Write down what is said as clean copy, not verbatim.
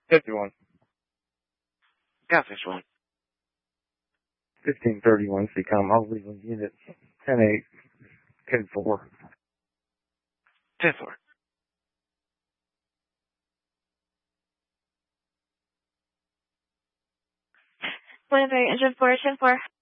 51. Got 51. 1531 CCOM. I'll leave on unit 10-8, code 4. 10-4. Engine 4, 10-4.